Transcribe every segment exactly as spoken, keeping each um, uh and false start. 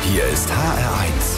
Hier ist H R eins.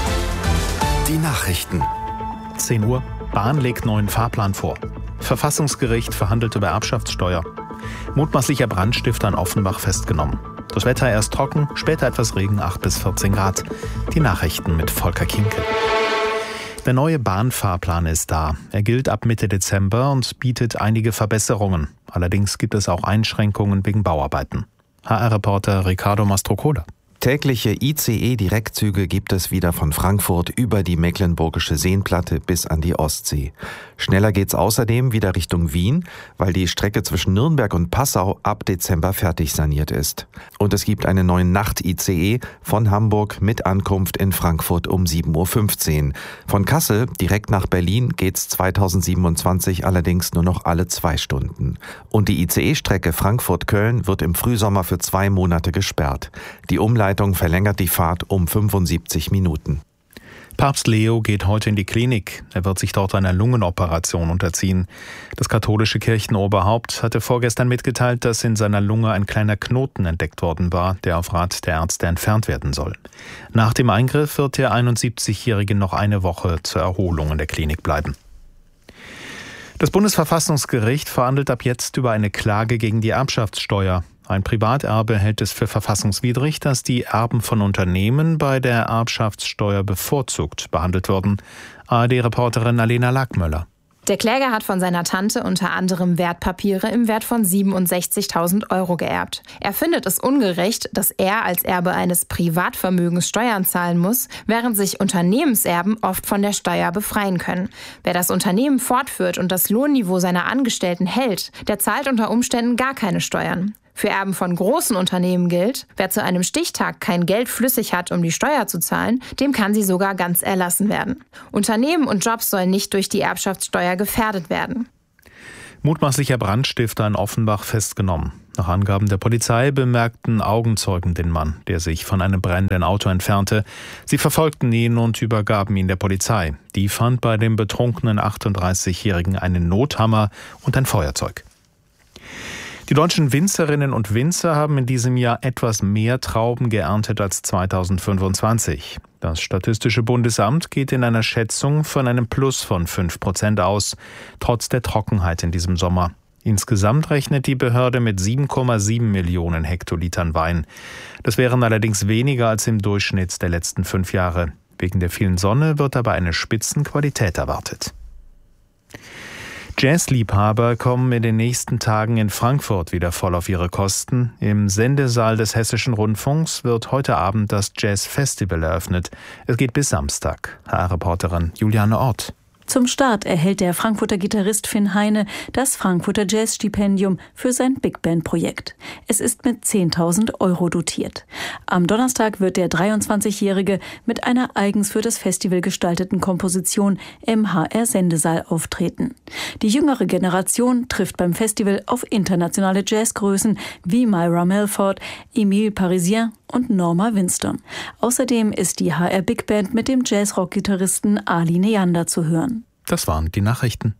Die Nachrichten. zehn Uhr. Bahn legt neuen Fahrplan vor. Verfassungsgericht verhandelt über Erbschaftssteuer. Mutmaßlicher Brandstifter in Offenbach festgenommen. Das Wetter erst trocken, später etwas Regen, acht bis vierzehn Grad. Die Nachrichten mit Volker Kinkel. Der neue Bahnfahrplan ist da. Er gilt ab Mitte Dezember und bietet einige Verbesserungen. Allerdings gibt es auch Einschränkungen wegen Bauarbeiten. H R-Reporter Ricardo Mastrocola. Tägliche I C E-Direktzüge gibt es wieder von Frankfurt über die Mecklenburgische Seenplatte bis an die Ostsee. Schneller geht's außerdem wieder Richtung Wien, weil die Strecke zwischen Nürnberg und Passau ab Dezember fertig saniert ist. Und es gibt einen neuen Nacht-I C E von Hamburg mit Ankunft in Frankfurt um sieben Uhr fünfzehn. Von Kassel direkt nach Berlin geht's zweitausendsiebenundzwanzig allerdings nur noch alle zwei Stunden. Und die I C E-Strecke Frankfurt-Köln wird im Frühsommer für zwei Monate gesperrt. Die Umleitung verlängert die Fahrt um fünfundsiebzig Minuten. Papst Leo geht heute in die Klinik. Er wird sich dort einer Lungenoperation unterziehen. Das katholische Kirchenoberhaupt hatte vorgestern mitgeteilt, dass in seiner Lunge ein kleiner Knoten entdeckt worden war, der auf Rat der Ärzte entfernt werden soll. Nach dem Eingriff wird der einundsiebzigjährige noch eine Woche zur Erholung in der Klinik bleiben. Das Bundesverfassungsgericht verhandelt ab jetzt über eine Klage gegen die Erbschaftssteuer. Ein Privaterbe hält es für verfassungswidrig, dass die Erben von Unternehmen bei der Erbschaftssteuer bevorzugt behandelt werden. A R D-Reporterin Alena Lackmöller. Der Kläger hat von seiner Tante unter anderem Wertpapiere im Wert von siebenundsechzigtausend Euro geerbt. Er findet es ungerecht, dass er als Erbe eines Privatvermögens Steuern zahlen muss, während sich Unternehmenserben oft von der Steuer befreien können. Wer das Unternehmen fortführt und das Lohnniveau seiner Angestellten hält, der zahlt unter Umständen gar keine Steuern. Für Erben von großen Unternehmen gilt, wer zu einem Stichtag kein Geld flüssig hat, um die Steuer zu zahlen, dem kann sie sogar ganz erlassen werden. Unternehmen und Jobs sollen nicht durch die Erbschaftssteuer gefährdet werden. Mutmaßlicher Brandstifter in Offenbach festgenommen. Nach Angaben der Polizei bemerkten Augenzeugen den Mann, der sich von einem brennenden Auto entfernte. Sie verfolgten ihn und übergaben ihn der Polizei. Die fand bei dem betrunkenen achtunddreißigjährigen einen Nothammer und ein Feuerzeug. Die deutschen Winzerinnen und Winzer haben in diesem Jahr etwas mehr Trauben geerntet als zweitausendfünfundzwanzig. Das Statistische Bundesamt geht in einer Schätzung von einem Plus von fünf Prozent aus, trotz der Trockenheit in diesem Sommer. Insgesamt rechnet die Behörde mit sieben Komma sieben Millionen Hektolitern Wein. Das wären allerdings weniger als im Durchschnitt der letzten fünf Jahre. Wegen der vielen Sonne wird aber eine Spitzenqualität erwartet. Jazzliebhaber kommen in den nächsten Tagen in Frankfurt wieder voll auf ihre Kosten. Im Sendesaal des Hessischen Rundfunks wird heute Abend das Jazzfestival eröffnet. Es geht bis Samstag. H R-Reporterin Juliane Ort. Zum Start erhält der Frankfurter Gitarrist Finn Heine das Frankfurter Jazz-Stipendium für sein Big-Band-Projekt. Es ist mit zehntausend Euro dotiert. Am Donnerstag wird der dreiundzwanzigjährige mit einer eigens für das Festival gestalteten Komposition im H R-Sendesaal auftreten. Die jüngere Generation trifft beim Festival auf internationale Jazzgrößen wie Myra Melford, Emile Parisien und Norma Winstone. Außerdem ist die H R Big Band mit dem Jazzrock-Gitarristen Ali Neander zu hören. Das waren die Nachrichten.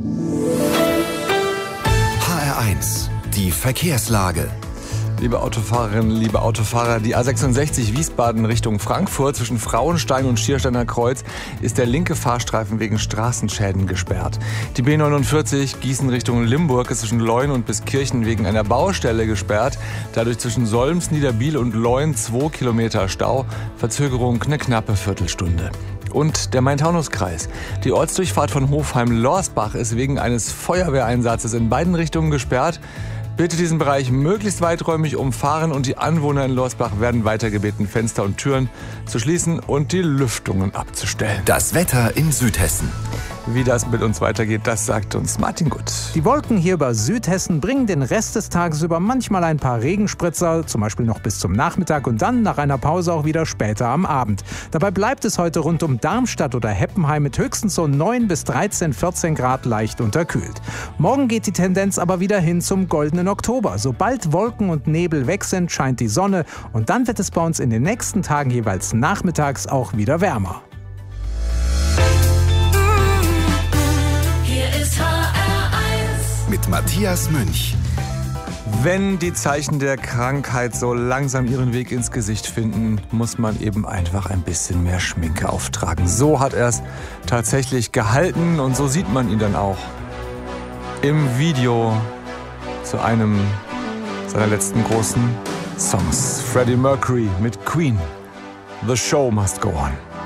H R eins, die Verkehrslage. Liebe Autofahrerinnen, liebe Autofahrer, die A sechsundsechzig Wiesbaden Richtung Frankfurt zwischen Frauenstein und Schiersteiner Kreuz ist der linke Fahrstreifen wegen Straßenschäden gesperrt. Die B neunundvierzig Gießen Richtung Limburg ist zwischen Leun und Biskirchen wegen einer Baustelle gesperrt. Dadurch zwischen Solms, Niederbiel und Leun zwei Kilometer Stau. Verzögerung eine knappe Viertelstunde. Und der Main-Taunus-Kreis. Die Ortsdurchfahrt von Hofheim-Lorsbach ist wegen eines Feuerwehreinsatzes in beiden Richtungen gesperrt. Bitte diesen Bereich möglichst weiträumig umfahren und die Anwohner in Lorsbach werden weiter gebeten, Fenster und Türen zu schließen und die Lüftungen abzustellen. Das Wetter in Südhessen. Wie das mit uns weitergeht, das sagt uns Martin Gutt. Die Wolken hier über Südhessen bringen den Rest des Tages über manchmal ein paar Regenspritzer, zum Beispiel noch bis zum Nachmittag und dann nach einer Pause auch wieder später am Abend. Dabei bleibt es heute rund um Darmstadt oder Heppenheim mit höchstens so neun bis dreizehn, vierzehn Grad leicht unterkühlt. Morgen geht die Tendenz aber wieder hin zum goldenen Oktober. Sobald Wolken und Nebel weg sind, scheint die Sonne und dann wird es bei uns in den nächsten Tagen jeweils nachmittags auch wieder wärmer. Mit Matthias Münch. Wenn die Zeichen der Krankheit so langsam ihren Weg ins Gesicht finden, muss man eben einfach ein bisschen mehr Schminke auftragen. So hat er es tatsächlich gehalten und so sieht man ihn dann auch im Video zu einem seiner letzten großen Songs. Freddie Mercury mit Queen. The show must go on.